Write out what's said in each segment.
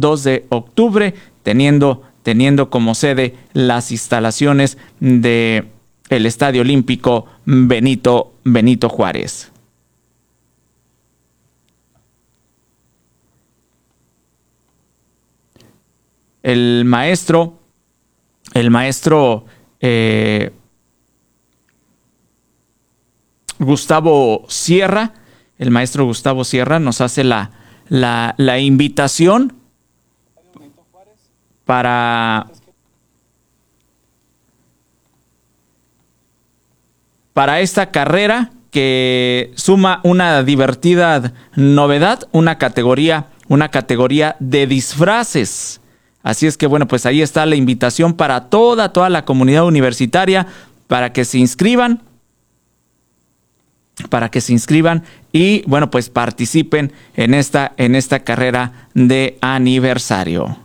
2 de octubre, teniendo como sede las instalaciones del Estadio Olímpico Benito Juárez. El maestro Gustavo Sierra nos hace la invitación para esta carrera que suma una divertida novedad, una categoría de disfraces. Así es que bueno, pues ahí está la invitación para toda la comunidad universitaria para que se inscriban y bueno, pues participen en esta carrera de aniversario.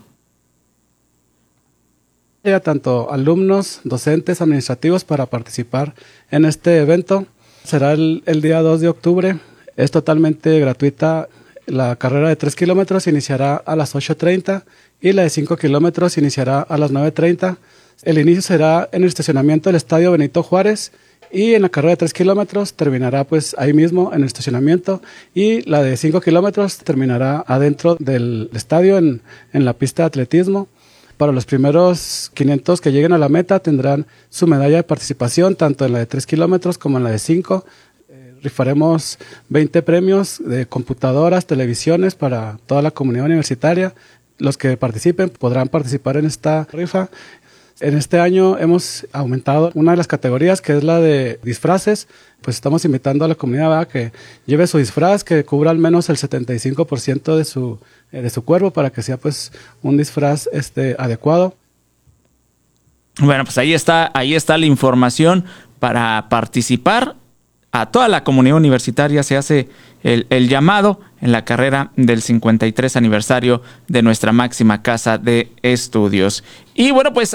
Tanto alumnos, docentes, administrativos para participar en este evento. Será el día 2 de octubre. Es totalmente gratuita. La carrera de 3 kilómetros iniciará a las 8:30 y la de 5 kilómetros iniciará a las 9:30. El inicio será en el estacionamiento del Estadio Benito Juárez y en la carrera de 3 kilómetros terminará pues ahí mismo en el estacionamiento y la de 5 kilómetros terminará adentro del estadio en la pista de atletismo. Para los primeros 500 que lleguen a la meta tendrán su medalla de participación tanto en la de 3 kilómetros como en la de 5. Rifaremos 20 premios de computadoras, televisiones para toda la comunidad universitaria. Los que participen podrán participar en esta rifa. En este año hemos aumentado una de las categorías que es la de disfraces. Pues estamos invitando a la comunidad a que lleve su disfraz, que cubra al menos el 75% de su cuerpo para que sea pues un disfraz adecuado. Bueno, pues ahí está la información para participar. A toda la comunidad universitaria se hace el llamado en la carrera del 53 aniversario de nuestra máxima casa de estudios. Y bueno, pues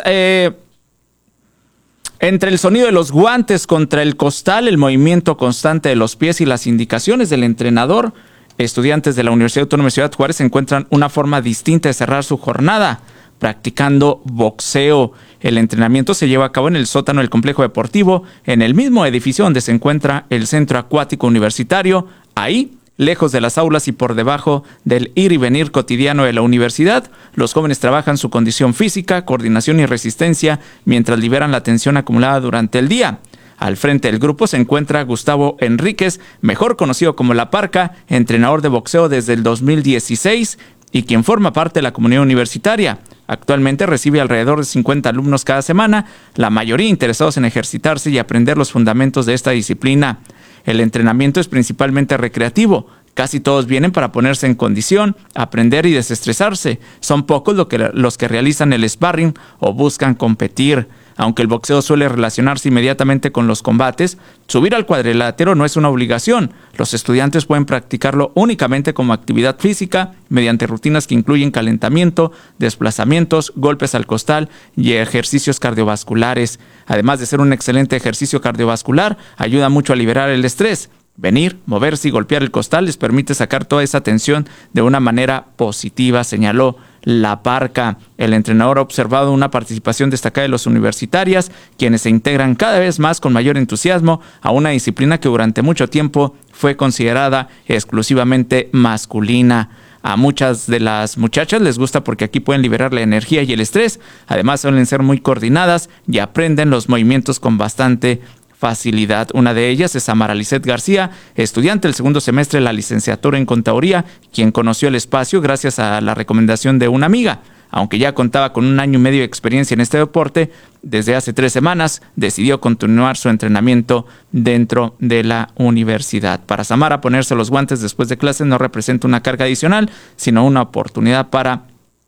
entre el sonido de los guantes contra el costal, el movimiento constante de los pies y las indicaciones del entrenador, estudiantes de la Universidad Autónoma de Ciudad Juárez encuentran una forma distinta de cerrar su jornada, practicando boxeo. El entrenamiento se lleva a cabo en el sótano del complejo deportivo, en el mismo edificio donde se encuentra el Centro Acuático Universitario. Ahí, lejos de las aulas y por debajo del ir y venir cotidiano de la universidad, los jóvenes trabajan su condición física, coordinación y resistencia mientras liberan la tensión acumulada durante el día. Al frente del grupo se encuentra Gustavo Enríquez, mejor conocido como La Parca, entrenador de boxeo desde el 2016 y quien forma parte de la comunidad universitaria. Actualmente recibe alrededor de 50 alumnos cada semana, la mayoría interesados en ejercitarse y aprender los fundamentos de esta disciplina. El entrenamiento es principalmente recreativo. Casi todos vienen para ponerse en condición, aprender y desestresarse. Son pocos los que realizan el sparring o buscan competir. Aunque el boxeo suele relacionarse inmediatamente con los combates, subir al cuadrilátero no es una obligación. Los estudiantes pueden practicarlo únicamente como actividad física mediante rutinas que incluyen calentamiento, desplazamientos, golpes al costal y ejercicios cardiovasculares. Además de ser un excelente ejercicio cardiovascular, ayuda mucho a liberar el estrés. Venir, moverse y golpear el costal les permite sacar toda esa tensión de una manera positiva, señaló La Parca. El entrenador ha observado una participación destacada de los universitarias, quienes se integran cada vez más con mayor entusiasmo a una disciplina que durante mucho tiempo fue considerada exclusivamente masculina. A muchas de las muchachas les gusta porque aquí pueden liberar la energía y el estrés. Además suelen ser muy coordinadas y aprenden los movimientos con bastante facilidad. Una de ellas es Amara Lisset García, estudiante del segundo semestre de la licenciatura en Contaduría, quien conoció el espacio gracias a la recomendación de una amiga. Aunque ya contaba con 1 año y medio de experiencia en este deporte, desde hace 3 semanas decidió continuar su entrenamiento dentro de la universidad. Para Samara, ponerse los guantes después de clases no representa una carga adicional, sino una oportunidad para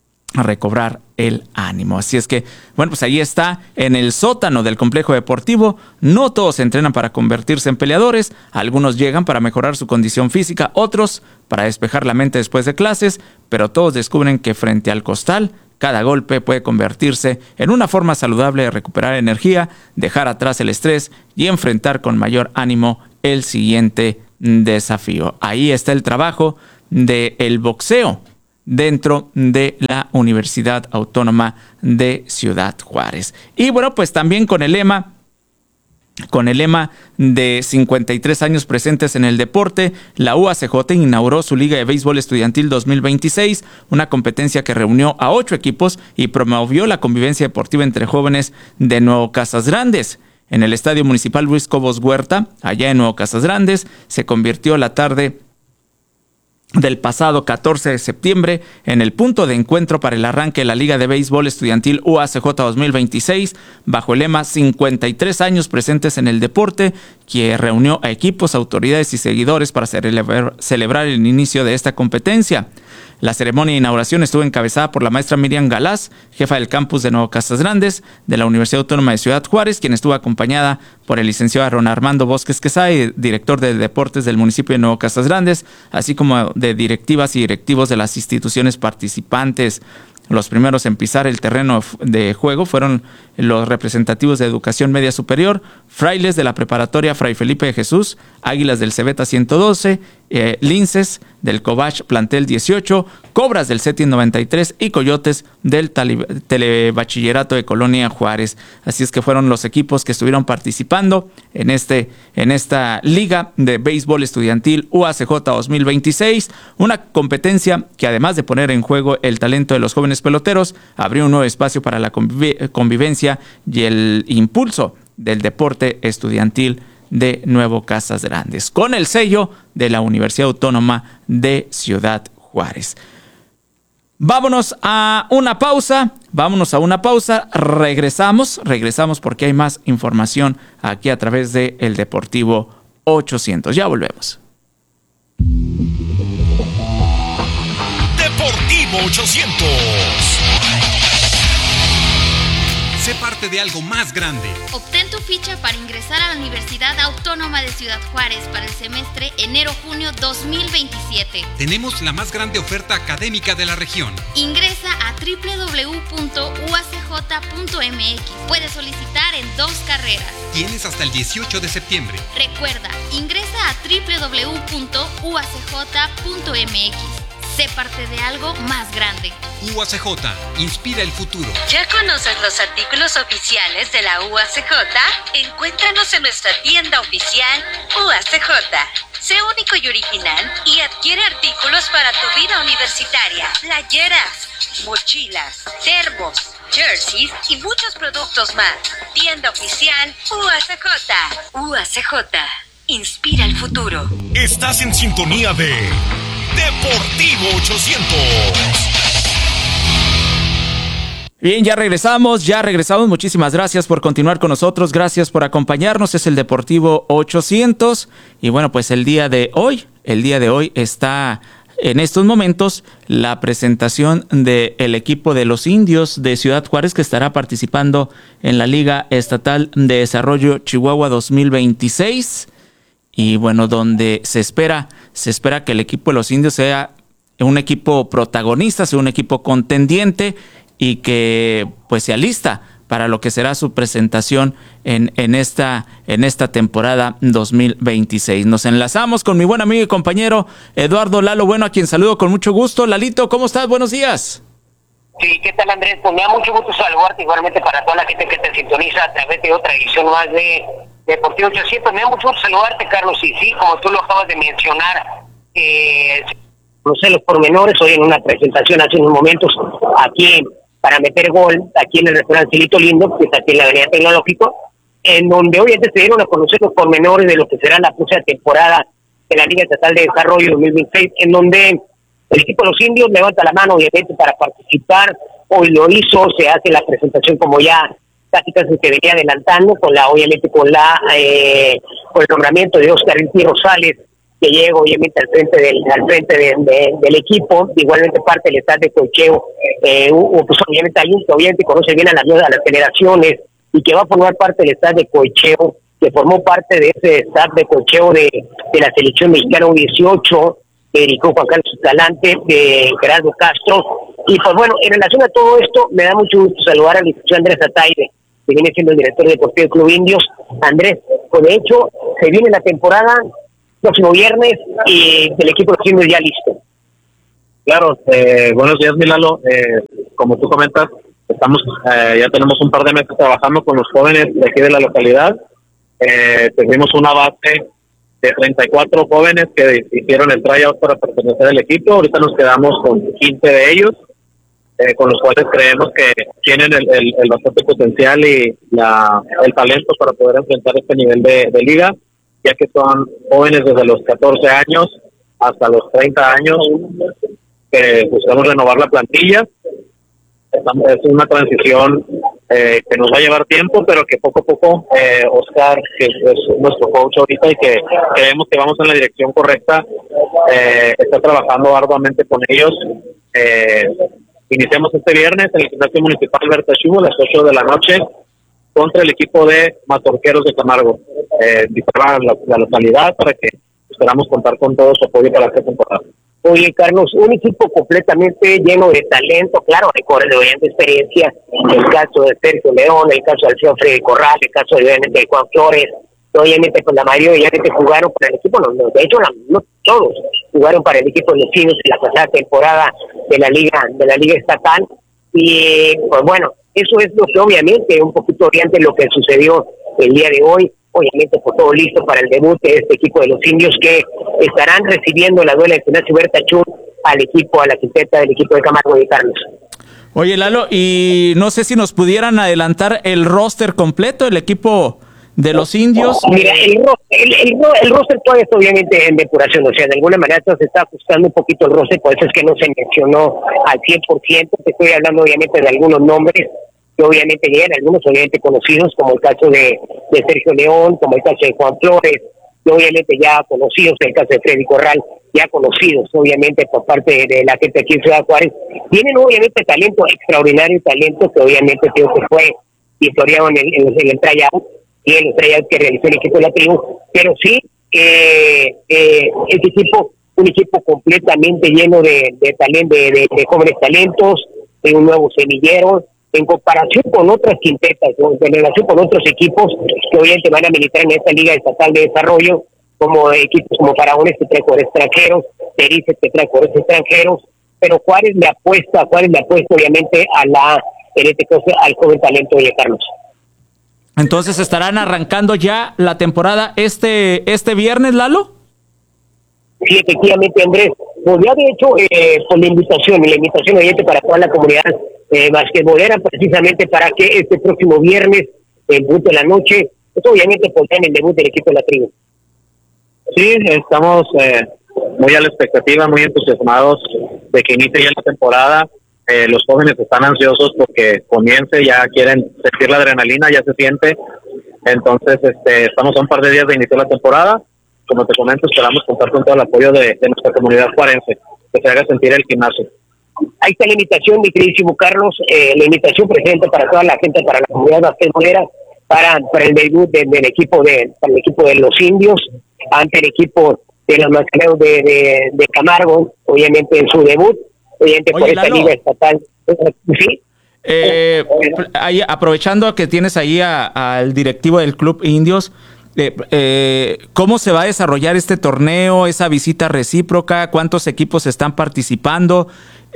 recobrar el ánimo. Así es que, bueno, pues ahí está, en el sótano del complejo deportivo. No todos se entrenan para convertirse en peleadores, algunos llegan para mejorar su condición física, otros para despejar la mente después de clases, pero todos descubren que frente al costal, cada golpe puede convertirse en una forma saludable de recuperar energía, dejar atrás el estrés y enfrentar con mayor ánimo el siguiente desafío. Ahí está el trabajo del boxeo dentro de la Universidad Autónoma de Ciudad Juárez. Y bueno, pues también con el lema de 53 años presentes en el deporte, la UACJ inauguró su Liga de Béisbol Estudiantil 2026, una competencia que reunió a 8 equipos y promovió la convivencia deportiva entre jóvenes de Nuevo Casas Grandes. En el Estadio Municipal Luis Cobos Huerta, allá en Nuevo Casas Grandes, se convirtió la tarde del pasado 14 de septiembre en el punto de encuentro para el arranque de la Liga de Béisbol Estudiantil UACJ 2026 bajo el lema 53 años presentes en el deporte, que reunió a equipos, autoridades y seguidores para celebrar el inicio de esta competencia. La ceremonia de inauguración estuvo encabezada por la maestra Miriam Galás, jefa del campus de Nuevo Casas Grandes de la Universidad Autónoma de Ciudad Juárez, quien estuvo acompañada por el licenciado Aaron Armando Bosques Quesada, director de deportes del municipio de Nuevo Casas Grandes, así como de directivas y directivos de las instituciones participantes. Los primeros en pisar el terreno de juego fueron los representativos de educación media superior, frailes de la preparatoria Fray Felipe de Jesús, Águilas del Cebeta 112, Linces del Cobach Plantel 18, Cobras del CETI 93 y Coyotes del Telebachillerato de Colonia Juárez. Así es que fueron los equipos que estuvieron participando en esta Liga de Béisbol Estudiantil UACJ 2026, una competencia que además de poner en juego el talento de los jóvenes peloteros, abrió un nuevo espacio para la convivencia y el impulso del deporte estudiantil de Nuevo Casas Grandes, con el sello de la Universidad Autónoma de Ciudad Juárez. Vámonos a una pausa, regresamos porque hay más información aquí a través de El Deportivo 800. Ya volvemos. Deportivo 800. Sé parte de algo más grande. Obtén tu ficha para ingresar a la Universidad Autónoma de Ciudad Juárez para el semestre enero-junio 2027. Tenemos la más grande oferta académica de la región. Ingresa a www.uacj.mx. Puedes solicitar en 2 carreras. Tienes hasta el 18 de septiembre. Recuerda, ingresa a www.uacj.mx. Sé parte de algo más grande. UACJ, inspira el futuro. ¿Ya conoces los artículos oficiales de la UACJ? Encuéntranos en nuestra tienda oficial UACJ. Sé único y original y adquiere artículos para tu vida universitaria. Playeras, mochilas, termos, jerseys y muchos productos más. Tienda oficial UACJ. UACJ, inspira el futuro. Estás en sintonía de Deportivo 800. Bien, ya regresamos. Muchísimas gracias por continuar con nosotros. Gracias por acompañarnos. Es el Deportivo 800. Y bueno, pues el día de hoy está en estos momentos la presentación del equipo de los Indios de Ciudad Juárez, que estará participando en la Liga Estatal de Desarrollo Chihuahua 2026. Y bueno, donde se espera que el equipo de los Indios sea un equipo protagonista, sea un equipo contendiente y que pues se alista para lo que será su presentación en esta temporada 2026. Nos enlazamos con mi buen amigo y compañero Eduardo Lalo Bueno, a quien saludo con mucho gusto. Lalito, ¿cómo estás? Buenos días. Sí, ¿qué tal, Andrés? Pues me da mucho gusto saludarte, igualmente para toda la gente que te sintoniza a través de otra edición más de Deportivo 800. Me da mucho gusto saludarte, Carlos, y sí, como tú lo acabas de mencionar, no sé los pormenores, hoy en una presentación hace unos momentos aquí para meter gol, aquí en el restaurante Cielito Lindo, que está aquí en la Avenida Tecnológico, en donde hoy se dieron a conocer los pormenores de lo que será la próxima temporada de la Liga Estatal de Desarrollo 2026, en donde el equipo de los Indios levanta la mano, obviamente, para participar. Hoy lo hizo, se hace la presentación como ya casi se venía adelantando, obviamente con el nombramiento de Oscar Enrique Rosales, que llega obviamente al frente del equipo. Igualmente parte del staff de coacheo, pues obviamente alguien que obviamente conoce bien a las generaciones y que va a formar parte del staff de coacheo, que formó parte de ese staff de coacheo de la selección mexicana U18, que dirigó Juan Carlos Escalante, de Gerardo Castro. Y pues bueno, en relación a todo esto, me da mucho gusto saludar al licenciado Andrés Ataide, que viene siendo el director deportivo del Club Indios. Andrés, pues de hecho, se viene la temporada próximo viernes y el equipo de los Indios ya listo. Claro, buenos días, Milalo. Como tú comentas, ya tenemos un par de meses trabajando con los jóvenes de aquí de la localidad. Tuvimos una base de 34 jóvenes que hicieron el tryout para pertenecer al equipo. Ahorita nos quedamos con 15 de ellos, con los cuales creemos que tienen el bastante potencial y el talento para poder enfrentar este nivel de liga, ya que son jóvenes desde los 14 años hasta los 30 años. Buscamos renovar la plantilla. Es una transición que nos va a llevar tiempo, pero que poco a poco Oscar, que es nuestro coach ahorita y que creemos que vamos en la dirección correcta, está trabajando arduamente con ellos. Iniciamos este viernes en el gimnasio municipal Alberta Chubo a las 8 de la noche contra el equipo de Mazorqueros de Camargo. Visitar la localidad para que esperamos contar con todo su apoyo para esta temporada. Oye, Carlos, un equipo completamente lleno de talento, claro, hay corredores de experiencia, el caso de Sergio León, el caso de Alfredo Freddy Corral, el caso de Juan Flores, obviamente pues la mayoría que jugaron para el equipo, de hecho no todos jugaron para el equipo de los Chinos en la pasada temporada de la liga estatal, y pues bueno, eso es lo que obviamente un poquito oriente lo que sucedió el día de hoy. Obviamente por todo listo para el debut de este equipo de los indios que estarán recibiendo la duela de gimnasio Berta Chun a la quinteta del equipo de Camargo de Carlos. Oye, Lalo, y no sé si nos pudieran adelantar el roster completo, el equipo de los indios. Mira, el roster todavía está obviamente en depuración, o sea, de alguna manera se está ajustando un poquito el roster, por eso es que no se mencionó al 100%, te estoy hablando obviamente de algunos nombres que obviamente llegan, algunos obviamente conocidos, como el caso de Sergio León, como el caso de Juan Flores, y obviamente ya conocidos, el caso de Freddy Corral, ya conocidos obviamente por parte de la gente aquí en Ciudad Juárez. Tienen obviamente talento extraordinario, talento que obviamente creo que fue historiado en el tryout, y en el tryout que realizó el equipo de la tribu, pero sí, un equipo completamente lleno de talento, de jóvenes talentos, de un nuevo semillero, en comparación con otras quintetas, en relación con otros equipos que obviamente van a militar en esta Liga Estatal de Desarrollo, como equipos como Faraones que trae jugadores extranjeros, Terices que trae jugadores extranjeros, pero Juárez le apuesta obviamente al joven talento de Carlos. Entonces estarán arrancando ya la temporada este viernes, Lalo. Sí, efectivamente, Andrés. Pues ya de hecho, por la invitación obviamente para toda la comunidad basquetbolera, precisamente para que este próximo viernes, el debut de la noche, pues obviamente pondrán el debut del equipo de la tribu. Sí, estamos muy a la expectativa, muy entusiasmados de que inicie ya la temporada. Los jóvenes están ansiosos porque comience, ya quieren sentir la adrenalina, ya se siente. Entonces, estamos a un par de días de iniciar la temporada. Como te comento, esperamos contar con todo el apoyo de nuestra comunidad juarense, que se haga sentir el gimnasio. Ahí está la invitación, mi queridísimo Carlos, la invitación presente para toda la gente, para la comunidad basquetbolera, para el debut del equipo de los indios, ante el equipo de los mascareros de Camargo, obviamente en su debut, obviamente. Oye, por esta liga estatal. ¿Sí? Aprovechando que tienes ahí al directivo del Club Indios, ¿cómo se va a desarrollar este torneo, esa visita recíproca? ¿Cuántos equipos están participando?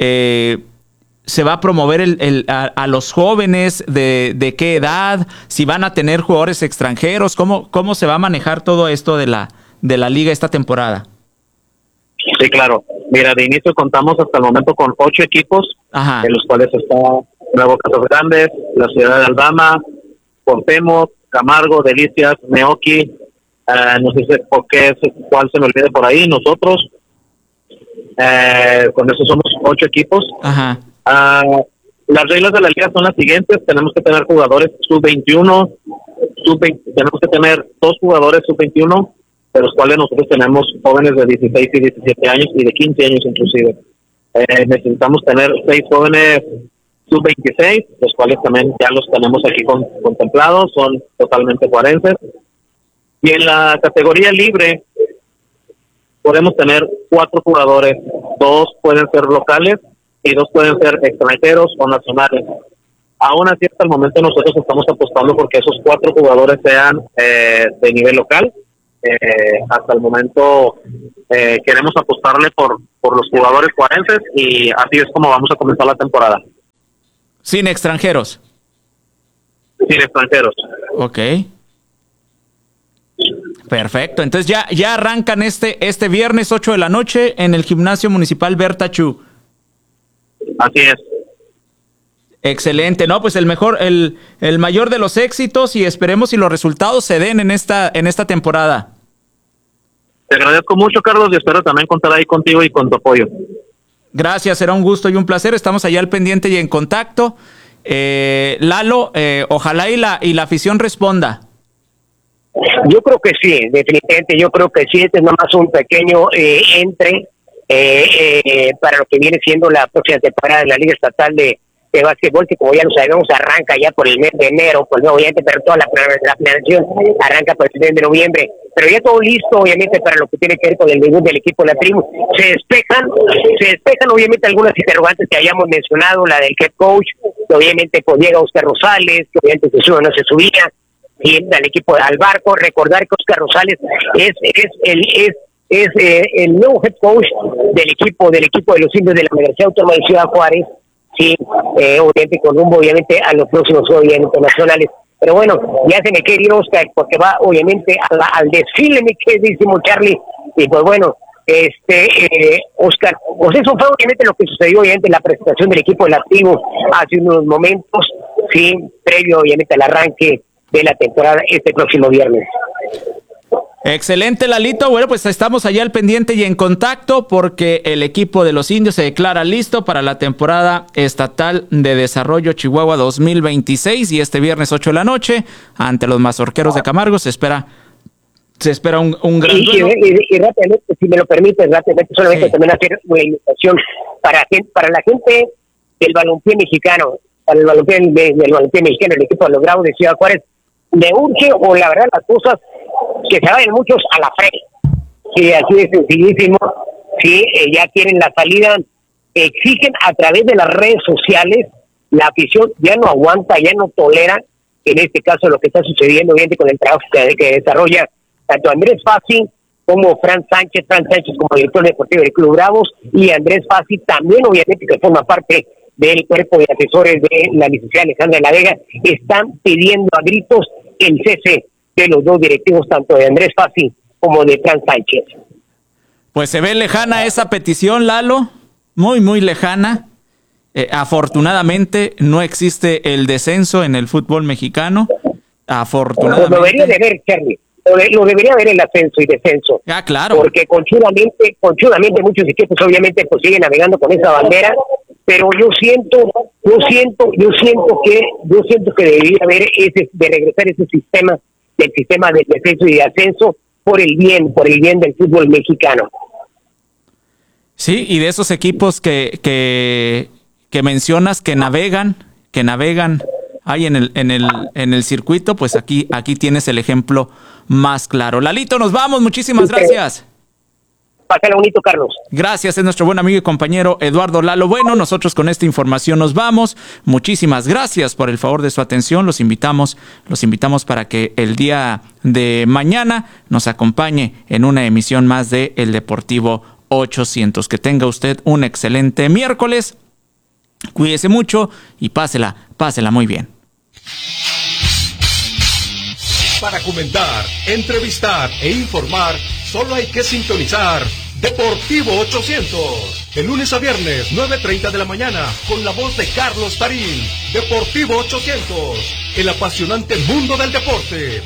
¿Se va a promover a los jóvenes? ¿De qué edad? ¿Si van a tener jugadores extranjeros? ¿Cómo se va a manejar todo esto de la liga esta temporada? Sí, claro. Mira, de inicio contamos hasta el momento con 8 equipos, Ajá, en los cuales está Nuevo Casas Grandes, la ciudad de Aldama, Cuauhtémoc, Camargo, Delicias, Meoqui, no sé cuál se me olvide por ahí, nosotros. Con eso somos 8 equipos. ajá. Las reglas de la liga son las siguientes: tenemos que tener jugadores sub-21, tenemos que tener 2 jugadores sub-21, de los cuales nosotros tenemos jóvenes de 16 y 17 años y de 15 años inclusive. Necesitamos tener 6 jóvenes sub-26, los cuales también ya los tenemos aquí contemplados, son totalmente juarenses. Y en la categoría libre podemos tener 4 jugadores, 2 pueden ser locales y 2 pueden ser extranjeros o nacionales. Aún así, hasta el momento nosotros estamos apostando porque esos 4 jugadores sean de nivel local hasta el momento queremos apostarle por los jugadores juarenses y así es como vamos a comenzar la temporada. Sin extranjeros. Sin extranjeros. Ok. Perfecto. Entonces ya arrancan este viernes 8 de la noche en el Gimnasio Municipal Berta Chu. Así es. Excelente, ¿no? Pues el mayor de los éxitos y esperemos si los resultados se den en esta temporada. Te agradezco mucho, Carlos, y espero también contar ahí contigo y con tu apoyo. Gracias, será un gusto y un placer. Estamos allá al pendiente y en contacto. Lalo, ojalá y la afición responda. Yo creo que sí, definitivamente, yo creo que sí. Este es nomás un pequeño entre para lo que viene siendo la próxima temporada de la Liga Estatal de básquetbol, que como ya lo sabemos arranca ya por el mes de enero, pues obviamente, pero toda la planeación arranca por el mes de noviembre, pero ya todo listo obviamente para lo que tiene que ver con el debut del equipo de la tribu. Se despejan obviamente algunas interrogantes que hayamos mencionado, la del head coach, que obviamente pues llega Oscar Rosales, que obviamente se sube o no se subía, y al equipo al barco. Recordar que Oscar Rosales es el nuevo head coach del equipo de los Indios de la Universidad Autónoma de Ciudad Juárez. Sí, obviamente con rumbo obviamente a los próximos Juegos Internacionales. Pero bueno, ya se me quiere ir Oscar, porque va obviamente al desfile, mi queridísimo Charlie. Y pues bueno, Oscar, pues eso fue obviamente lo que sucedió obviamente en la presentación del equipo del activo hace unos momentos, sí, previo obviamente al arranque de la temporada este próximo viernes. Excelente, Lalito. Bueno, pues estamos allá al pendiente y en contacto porque el equipo de los Indios se declara listo para la temporada estatal de desarrollo Chihuahua 2026 y este viernes 8 de la noche ante los Mazorqueros de Camargo se espera un gran duelo. Y rápidamente, si me lo permites, solamente sí. También hacer una invitación para la gente del balompié mexicano, para el balompié mexicano, el equipo de los Bravos de Ciudad Juárez, le urge, o la verdad las cosas, que se vayan muchos a la fe. Sí, así de sencillísimo. Sí, ya quieren la salida, exigen a través de las redes sociales, la afición ya no aguanta, ya no tolera, en este caso lo que está sucediendo obviamente con el trabajo que desarrolla tanto Andrés Fassi como Fran Sánchez como director deportivo del Club Bravos, y Andrés Fassi también obviamente que forma parte del cuerpo de asesores de la licenciada Alejandra de la Vega, están pidiendo a gritos el cese de los dos directivos, tanto de Andrés Fassi como de Fran Sánchez. Pues se ve lejana esa petición, Lalo, muy, muy lejana. Afortunadamente no existe el descenso en el fútbol mexicano. Afortunadamente. Lo debería de ver, Charlie. Lo debería haber el ascenso y descenso. Ah, claro. Porque conchudamente muchos equipos obviamente pues siguen navegando con esa bandera, pero yo siento que debería haber de regresar ese sistema del descenso y de ascenso por el bien del fútbol mexicano. Sí, y de esos equipos que mencionas que navegan ahí en el circuito, pues aquí tienes el ejemplo más claro. Lalito, nos vamos, muchísimas gracias. Pásala bonito, Carlos. Gracias, es nuestro buen amigo y compañero Eduardo Lalo Bueno. Nosotros con esta información nos vamos. Muchísimas gracias por el favor de su atención. Los invitamos para que el día de mañana nos acompañe en una emisión más de El Deportivo 800. Que tenga usted un excelente miércoles. Cuídese mucho y pásela muy bien. Para comentar, entrevistar e informar, solo hay que sintonizar Deportivo 800. De lunes a viernes, 9:30 de la mañana, con la voz de Carlos Tarín. Deportivo 800, el apasionante mundo del deporte.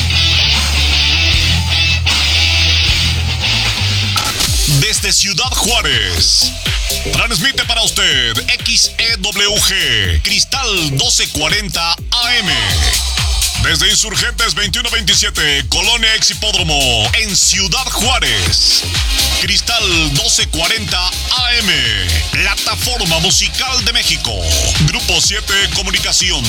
Desde Ciudad Juárez, transmite para usted XEWG, Cristal 1240 AM. Desde Insurgentes 2127, Colonia Ex Hipódromo, en Ciudad Juárez. Cristal 1240 AM, plataforma musical de México. Grupo 7 Comunicación.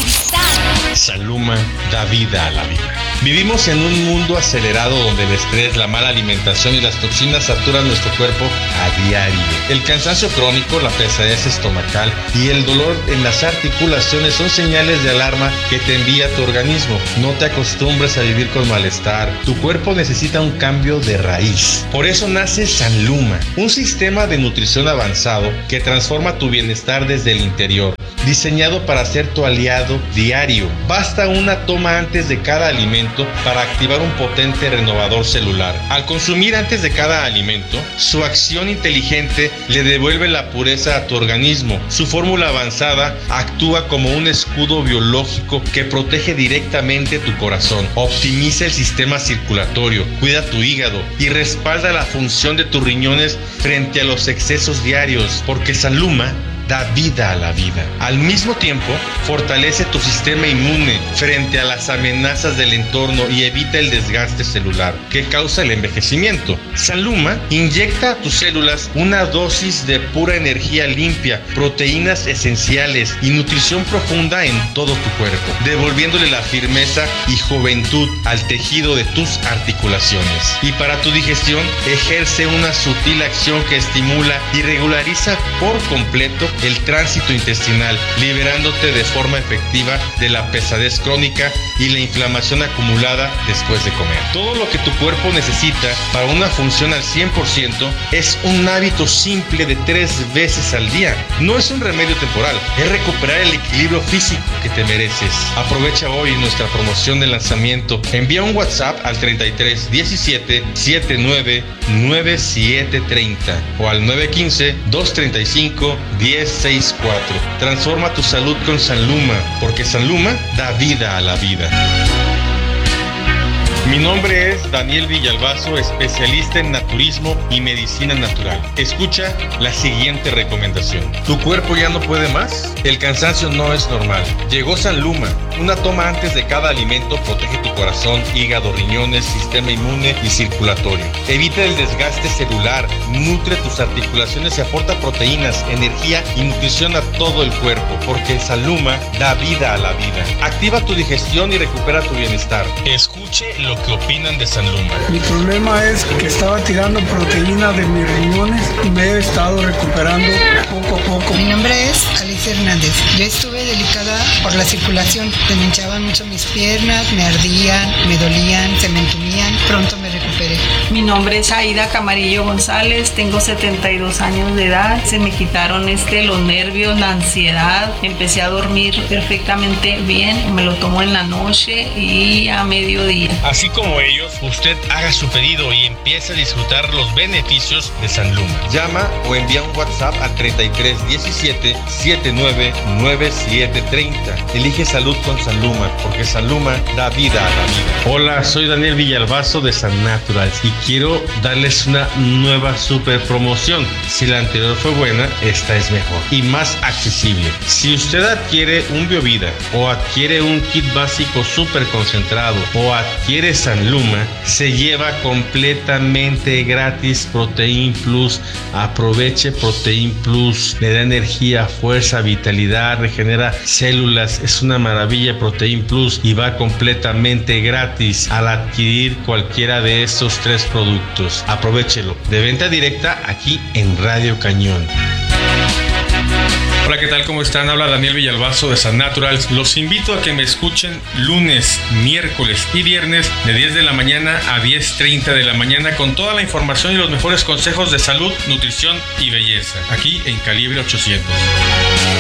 Sanluma da vida a la vida. Vivimos en un mundo acelerado donde el estrés, la mala alimentación y las toxinas saturan nuestro cuerpo a diario. El cansancio crónico, la pesadez estomacal y el dolor en las articulaciones son señales de alarma que te envía tu organismo. No te acostumbres a vivir con malestar. Tu cuerpo necesita un cambio de raíz. Por eso nace Sanluma, un sistema de nutrición avanzado que transforma tu bienestar desde el interior, diseñado para ser tu aliado diario. Basta una toma antes de cada alimento para activar un potente renovador celular. Al consumir antes de cada alimento, su acción inteligente le devuelve la pureza a tu organismo. Su fórmula avanzada actúa como un escudo biológico que protege directamente tu corazón, optimiza el sistema circulatorio, cuida tu hígado y respalda la función de tus riñones frente a los excesos diarios, porque Sanluma da vida a la vida. Al mismo tiempo, fortalece tu sistema inmune frente a las amenazas del entorno y evita el desgaste celular que causa el envejecimiento. Sanluma inyecta a tus células una dosis de pura energía limpia, proteínas esenciales y nutrición profunda en todo tu cuerpo, devolviéndole la firmeza y juventud al tejido de tus articulaciones. Y para tu digestión, ejerce una sutil acción que estimula y regulariza por completo el tránsito intestinal, liberándote de forma efectiva de la pesadez crónica y la inflamación acumulada después de comer. Todo lo que tu cuerpo necesita para una función al 100% es un hábito simple de 3 veces al día. No es un remedio temporal, es recuperar el equilibrio físico que te mereces. Aprovecha hoy nuestra promoción de lanzamiento. Envía un WhatsApp al 33 17 79 97 30 o al 915 235 1064. Transforma tu salud con Sanluma, porque Sanluma da vida a la vida. Mi nombre es Daniel Villalbazo, especialista en naturismo y medicina natural. Escucha la siguiente recomendación. ¿Tu cuerpo ya no puede más? El cansancio no es normal. Llegó Sanluma. Una toma antes de cada alimento protege tu corazón, hígado, riñones, sistema inmune y circulatorio. Evita el desgaste celular, nutre tus articulaciones y aporta proteínas, energía y nutrición a todo el cuerpo, porque Sanluma da vida a la vida. Activa tu digestión y recupera tu bienestar. Escuche lo que opinan de Sanluma. Mi problema es que estaba tirando proteína de mis riñones y me he estado recuperando poco a poco. Mi nombre es Alicia Hernández. Yo estuve delicada por la circulación. Se me hinchaban mucho mis piernas, me ardían, me dolían, se me entumían. Pronto me recuperé. Mi nombre es Aida Camarillo González. Tengo 72 años de edad. Se me quitaron los nervios, la ansiedad. Empecé a dormir perfectamente bien. Me lo tomo en la noche y a mediodía. Así como ellos, usted haga su pedido y empiece a disfrutar los beneficios de Sanluma. Llama o envía un WhatsApp al 33 17 79 97 30. Elige salud con Sanluma, porque Sanluma da vida a la vida. Hola, soy Daniel Villalbazo de San Naturals y quiero darles una nueva super promoción. Si la anterior fue buena, esta es mejor y más accesible. Si usted adquiere un Biovida o adquiere un kit básico super concentrado o adquiere Sanluma, se lleva completamente gratis Protein Plus. Aproveche Protein Plus, le da energía, fuerza, vitalidad, regenera células, es una maravilla Protein Plus y va completamente gratis al adquirir cualquiera de estos 3 productos. Aprovéchelo, de venta directa aquí en Radio Cañón. Hola, ¿qué tal? ¿Cómo están? Habla Daniel Villalbazo de San Naturals. Los invito a que me escuchen lunes, miércoles y viernes de 10 de la mañana a 10:30 de la mañana con toda la información y los mejores consejos de salud, nutrición y belleza, aquí en Calibre 800.